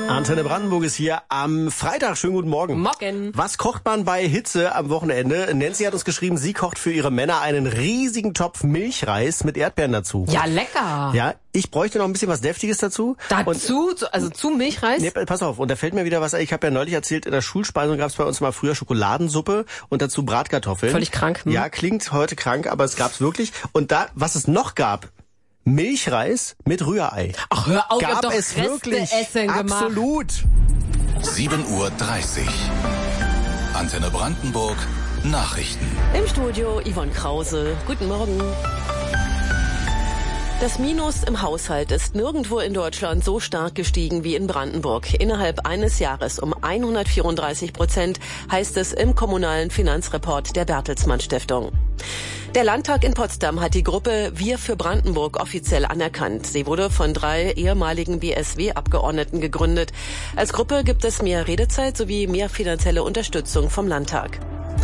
Antenne Brandenburg ist hier am Freitag. Schönen guten Morgen. Morgen. Was kocht man bei Hitze am Wochenende? Nancy hat uns geschrieben, sie kocht für ihre Männer einen riesigen Topf Milchreis mit Erdbeeren dazu. Ja, lecker. Ja, ich bräuchte noch ein bisschen was Deftiges dazu. Zu Milchreis? Nee, pass auf, und da fällt mir wieder was ein. Ich habe ja neulich erzählt, in der Schulspeisung gab es bei uns mal früher Schokoladensuppe und dazu Bratkartoffeln. Völlig krank. Ja, klingt heute krank, aber es gab's wirklich. Und da, was es noch gab, Milchreis mit Rührei. Ach, hör auf, gab doch es wirklich? Essen Absolut. 7:30 Uhr. Antenne Brandenburg. Nachrichten. Im Studio Yvonne Krause. Guten Morgen. Das Minus im Haushalt ist nirgendwo in Deutschland so stark gestiegen wie in Brandenburg. Innerhalb eines Jahres um 134%, heißt es im kommunalen Finanzreport der Bertelsmann Stiftung. Der Landtag in Potsdam hat die Gruppe Wir für Brandenburg offiziell anerkannt. Sie wurde von 3 ehemaligen BSW-Abgeordneten gegründet. Als Gruppe gibt es mehr Redezeit sowie mehr finanzielle Unterstützung vom Landtag.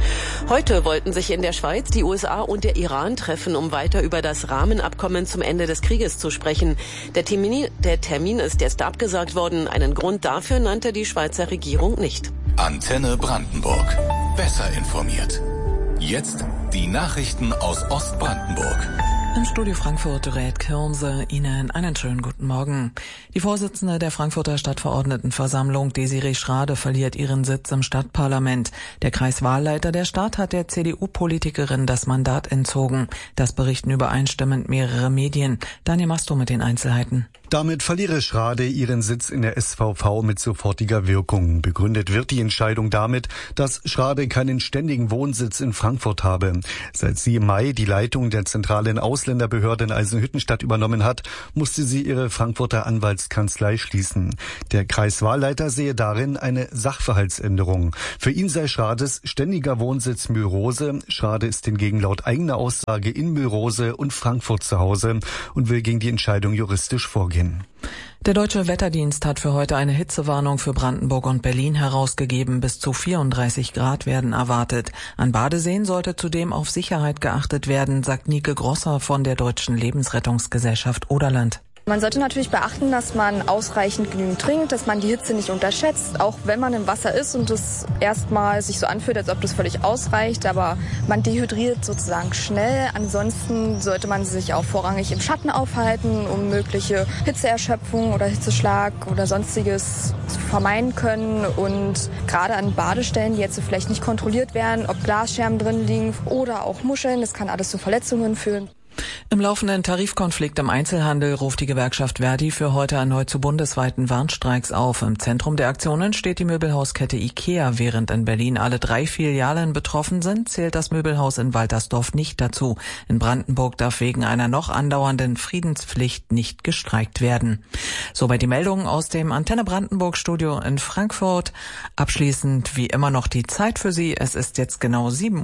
Heute wollten sich in der Schweiz die USA und der Iran treffen, um weiter über das Rahmenabkommen zum Ende des Krieges zu sprechen. Der Termin ist erst abgesagt worden. Einen Grund dafür nannte die Schweizer Regierung nicht. Antenne Brandenburg. Besser informiert. Jetzt die Nachrichten aus Ostbrandenburg. Im Studio Frankfurt rät Kirmse Ihnen einen schönen guten Morgen. Die Vorsitzende der Frankfurter Stadtverordnetenversammlung, Desiree Schrade, verliert ihren Sitz im Stadtparlament. Der Kreiswahlleiter der Stadt hat der CDU-Politikerin das Mandat entzogen. Das berichten übereinstimmend mehrere Medien. Daniel Masto mit den Einzelheiten. Damit verliere Schrade ihren Sitz in der SVV mit sofortiger Wirkung. Begründet wird die Entscheidung damit, dass Schrade keinen ständigen Wohnsitz in Frankfurt habe. Seit sie im Mai die Leitung der zentralen Ausländerbehörde in Eisenhüttenstadt übernommen hat, musste sie ihre Frankfurter Anwaltskanzlei schließen. Der Kreiswahlleiter sehe darin eine Sachverhaltsänderung. Für ihn sei Schrades ständiger Wohnsitz Mülrose. Schrade ist hingegen laut eigener Aussage in Mülrose und Frankfurt zu Hause und will gegen die Entscheidung juristisch vorgehen. Der Deutsche Wetterdienst hat für heute eine Hitzewarnung für Brandenburg und Berlin herausgegeben. Bis zu 34 Grad werden erwartet. An Badeseen sollte zudem auf Sicherheit geachtet werden, sagt Nike Grosser von der Deutschen Lebensrettungsgesellschaft Oderland. Man sollte natürlich beachten, dass man ausreichend genügend trinkt, dass man die Hitze nicht unterschätzt, auch wenn man im Wasser ist und es erstmal sich so anfühlt, als ob das völlig ausreicht, aber man dehydriert sozusagen schnell. Ansonsten sollte man sich auch vorrangig im Schatten aufhalten, um mögliche Hitzeerschöpfung oder Hitzeschlag oder sonstiges zu vermeiden können. Und gerade an Badestellen, die jetzt vielleicht nicht kontrolliert werden, ob Glasscherben drin liegen oder auch Muscheln, das kann alles zu Verletzungen führen. Im laufenden Tarifkonflikt im Einzelhandel ruft die Gewerkschaft Verdi für heute erneut zu bundesweiten Warnstreiks auf. Im Zentrum der Aktionen steht die Möbelhauskette IKEA. Während in Berlin alle 3 Filialen betroffen sind, zählt das Möbelhaus in Waltersdorf nicht dazu. In Brandenburg darf wegen einer noch andauernden Friedenspflicht nicht gestreikt werden. Soweit die Meldungen aus dem Antenne Brandenburg Studio in Frankfurt. Abschließend wie immer noch die Zeit für Sie. Es ist jetzt genau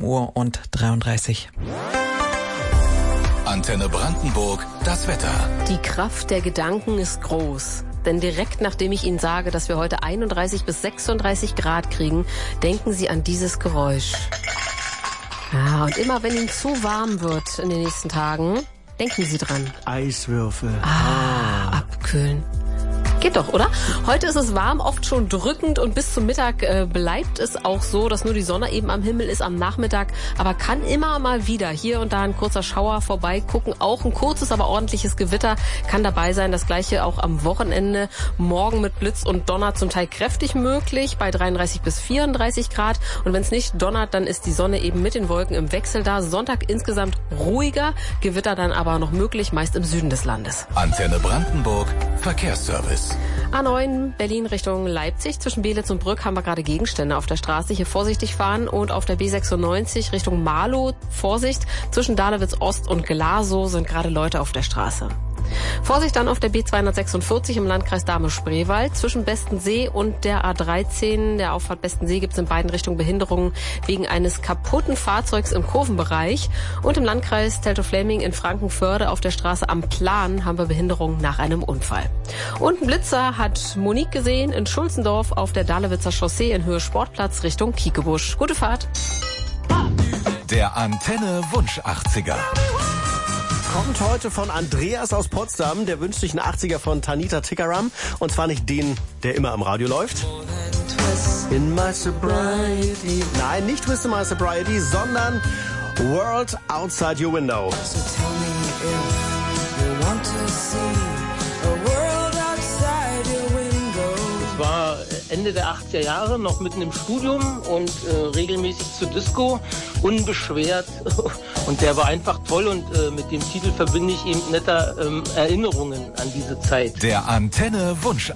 7:33 Uhr. Antenne Brandenburg, das Wetter. Die Kraft der Gedanken ist groß. Denn direkt nachdem ich Ihnen sage, dass wir heute 31 bis 36 Grad kriegen, denken Sie an dieses Geräusch. Ja, und immer wenn Ihnen zu warm wird in den nächsten Tagen, denken Sie dran. Eiswürfel. Abkühlen. Geht doch, oder? Heute ist es warm, oft schon drückend und bis zum Mittag bleibt es auch so, dass nur die Sonne eben am Himmel ist am Nachmittag, aber kann immer mal wieder hier und da ein kurzer Schauer vorbeigucken. Auch ein kurzes, aber ordentliches Gewitter kann dabei sein. Das gleiche auch am Wochenende. Morgen mit Blitz und Donner zum Teil kräftig möglich bei 33 bis 34 Grad. Und wenn es nicht donnert, dann ist die Sonne eben mit den Wolken im Wechsel da. Sonntag insgesamt ruhiger, Gewitter dann aber noch möglich, meist im Süden des Landes. Antenne Brandenburg, Verkehrsservice. A9 Berlin Richtung Leipzig. Zwischen Belitz und Brück haben wir gerade Gegenstände auf der Straße. Hier vorsichtig fahren. Und auf der B96 Richtung Marlow Vorsicht. Zwischen Dahlewitz Ost und Glasow sind gerade Leute auf der Straße. Vorsicht dann auf der B246 im Landkreis Dahme-Spreewald. Zwischen Bestensee und der A13, der Auffahrt Bestensee, gibt es in beiden Richtungen Behinderungen wegen eines kaputten Fahrzeugs im Kurvenbereich. Und im Landkreis Teltow-Fläming in Frankenförde auf der Straße Am Plan haben wir Behinderungen nach einem Unfall. Und ein Blitzer hat Monique gesehen in Schulzendorf auf der Dahlewitzer Chaussee in Höhe Sportplatz Richtung Kiekebusch. Gute Fahrt. Der Antenne Wunsch 80er. kommt heute von Andreas aus Potsdam. Der wünscht sich einen 80er von Tanita Tikaram. Und zwar nicht den, der immer am Radio läuft. In My Sobriety. Nein, nicht Twist in My Sobriety, sondern World Outside Your Window. So tell me if you want to see a world outside your window. Ich war Ende der 80er Jahre noch mitten im Studium und regelmäßig zur Disco, unbeschwert. Und der war einfach toll und mit dem Titel verbinde ich eben netter Erinnerungen an diese Zeit. Der Antenne Wunsch